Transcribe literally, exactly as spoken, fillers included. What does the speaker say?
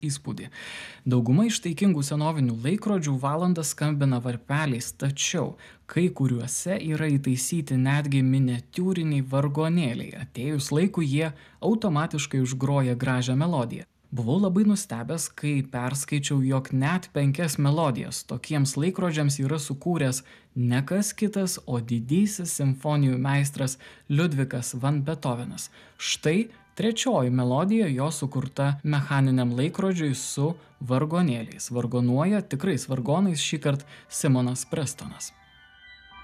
įspūdį. Dauguma ištaikingų senovinių laikrodžių valandas skambina varpeliais, tačiau kai kuriuose yra įtaisyti netgi miniatiūriniai vargonėliai. Atėjus laikui jie automatiškai užgroja gražią melodiją. Buvau labai nustebęs, kai perskaičiau, jog net penkias melodijas tokiems laikrodžiams yra sukūręs ne kas kitas, o didysis simfonijų meistras Liudvikas van Betovenas. Štai trečioji melodija jo sukurta mechaniniam laikrodžiui su vargonėliais. Vargonuoja tikrais vargonais šįkart Simonas Prestonas.